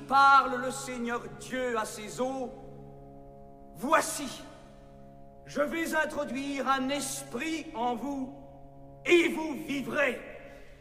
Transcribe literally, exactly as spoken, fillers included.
parle le Seigneur Dieu à ses eaux. Voici, je vais introduire un esprit en vous, et vous vivrez.